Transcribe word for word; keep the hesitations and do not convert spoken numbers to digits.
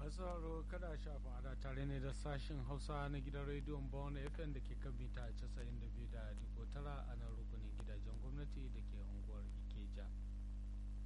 masu sauraro kada shafa ada tare ne da sashin hausa na gidan rediyon bawon fm da ke kan mita casa'in da biyu da tara a nan rukunin